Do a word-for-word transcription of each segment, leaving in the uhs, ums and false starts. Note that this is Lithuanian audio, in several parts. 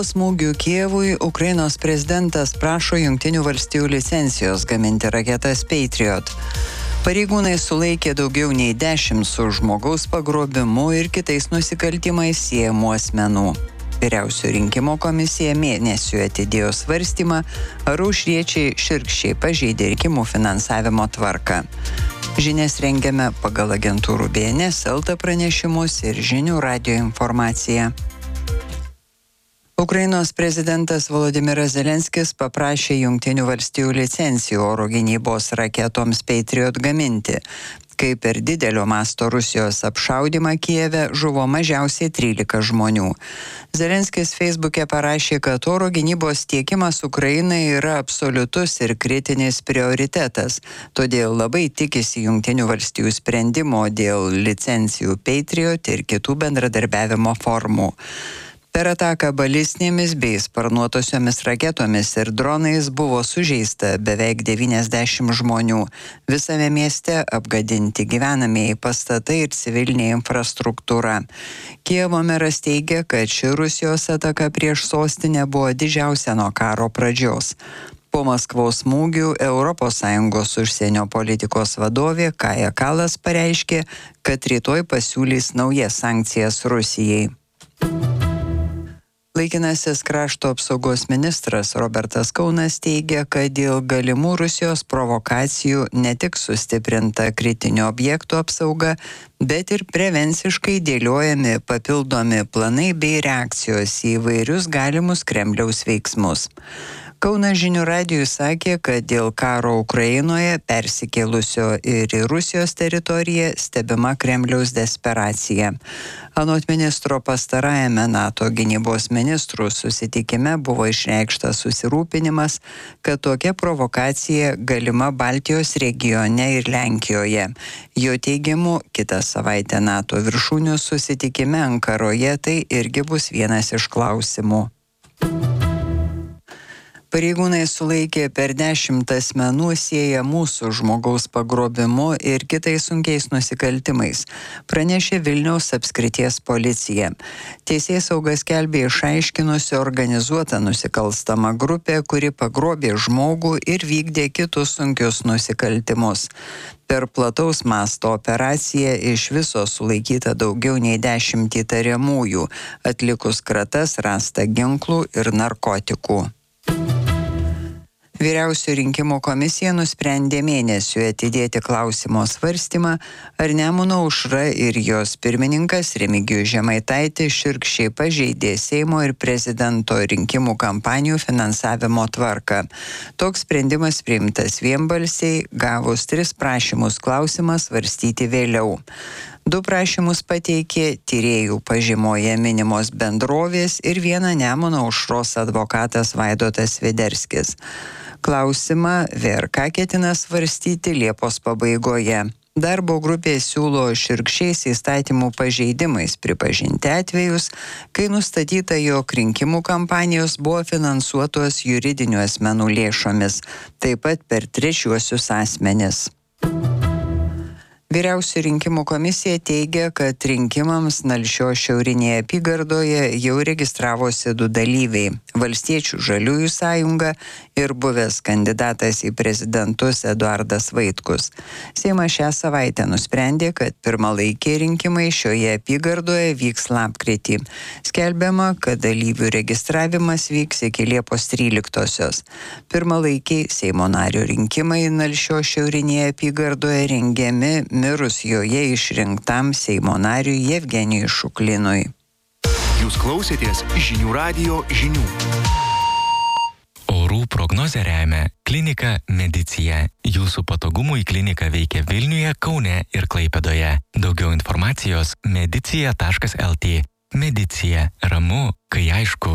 Po smūgių Kijevui Ukrainos prezidentas prašo Jungtinių valstijų licencijos gaminti raketas Patriot. Pareigūnai sulaikė daugiau nei dešimt su žmogaus pagrobimu ir kitais nusikaltimais siejamų asmenų. Vyriausioji rinkimų komisija mėnesiui atidėjo svarstymą, ar aušriečiai šiurkščiai pažeidė rinkimų finansavimo tvarką. Žinias rengiame pagal agentūrų B N S, Elta pranešimus ir Žinių radijo informaciją. Ukrainos prezidentas Volodymyras Zelenskis paprašė Jungtinių valstijų licencijų oro gynybos raketoms Patriot gaminti, kai per didelio masto Rusijos apšaudymą Kijeve žuvo mažiausiai trylika žmonių. Zelenskis Facebook'e parašė, kad oro gynybos tiekimas Ukrainai yra absoliutus ir kritinis prioritetas, todėl labai tikisi Jungtinių valstijų sprendimo dėl licencijų Patriot ir kitų bendradarbiavimo formų. Per ataką balistinėmis bei sparnuotosiomis raketomis ir dronais buvo sužeista beveik devyniasdešimt žmonių. Visame mieste apgadinti gyvenamieji pastatai ir civilinė infrastruktūra. Kijevo meras teigia, kad ši Rusijos ataka prieš sostinę buvo didžiausia nuo karo pradžios. Po Maskvos smūgių Europos Sąjungos užsienio politikos vadovė Kaja Kallas pareiškė, kad rytoj pasiūlys naujas sankcijas Rusijai. Laikinasis krašto apsaugos ministras Robertas Kaunas teigia, kad dėl galimų Rusijos provokacijų ne tik sustiprinta kritinių objektų apsauga, bet ir prevenciškai dėliojami papildomi planai bei reakcijos į įvairius galimus Kremliaus veiksmus. Kaunas Žinių radijui sakė, kad dėl karo Ukrainoje persikėlusio ir į Rusijos teritoriją stebima Kremliaus desperacija. Anot ministro pastarajame NATO gynybos ministrų susitikime buvo išreikštas susirūpinimas, kad tokia provokacija galima Baltijos regione ir Lenkijoje. Jo teigimu, kitą savaitę NATO viršūnių susitikime Ankaroje tai irgi bus vienas iš klausimų. Pareigūnai sulaikė per dešimt asmenų siejamų su žmogaus pagrobimu ir kitais sunkiais nusikaltimais, pranešė Vilniaus apskrities policija. Teisėsauga skelbė išaiškinusi organizuotą nusikalstamą grupę, kuri pagrobė žmogų ir vykdė kitus sunkius nusikaltimus. Per plataus masto operaciją iš viso sulaikyta daugiau nei dešimt įtariamųjų, atlikus kratas rasta ginklų ir narkotikų. Vyriausioji rinkimų komisija nusprendė mėnesiui atidėti klausimo svarstymą, ar Nemuno aušra ir jos pirmininkas Remigijus Žemaitaitis šiurkščiai pažeidė Seimo ir prezidento rinkimų kampanijų finansavimo tvarką. Toks sprendimas priimtas vienbalsiai, gavus tris prašymus klausimą svarstyti vėliau. Du prašymus pateikė tyrėjų pažymoje minimos bendrovės ir vieną Nemuno aušros advokatas Vaidotas Vederskis. Klausimą V R K ketina svarstyti Liepos pabaigoje. Darbo grupė siūlo šiurkščiais įstatymų pažeidimais pripažinti atvejus, kai nustatyta, jog rinkimų kampanijos buvo finansuotos juridinių asmenų lėšomis, taip pat per trečiuosius asmenis. Vyriausioji rinkimų komisija teigia, kad rinkimams Nalšios šiaurinėje apygardoje jau registravosi du dalyviai – Valstiečių žaliųjų sąjunga ir buvęs kandidatas į prezidentus Eduardas Vaitkus. Seimas šią savaitę nusprendė, kad pirmalaikiai rinkimai šioje apygardoje vyks lapkritį. Skelbiama, kad dalyvių registravimas vyks iki Liepos tryliktosios. Pirmalaikiai Seimo nario rinkimai Nalšios šiaurinėje apygardoje rengiami mirus joje išrinktam Seimo nariui Jevgenijui Šuklinui. Jūs klausėtės Žinių radijo žinių. Orų prognozę remia Klinika Medicija. Jūsų patogumui klinika veikia Vilniuje, Kaune ir Klaipėdoje. Daugiau informacijos medicija taškas el tė. Medicija. Ramu, kai aišku.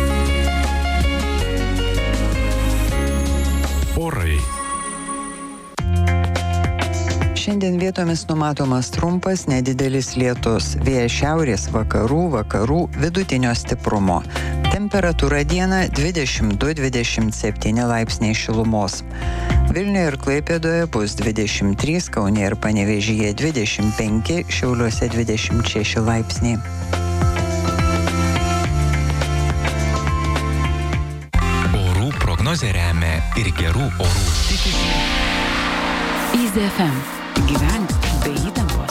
Orai. Šiandien vietomis numatomas trumpas nedidelis lietus. Vėjas šiaurės vakarų, vakarų vidutinio stiprumo. Temperatūra dieną dvidešimt du dvidešimt septyni laipsniai šilumos. Vilniuje ir Klaipėdoje bus dvidešimt trys, Kaune ir Panevėžyje dvidešimt penki, Šiauliuose dvidešimt šeši laipsniai. prognozę remia ir gerų orų tikisi. Easy F M. Gyvenk be įtampos.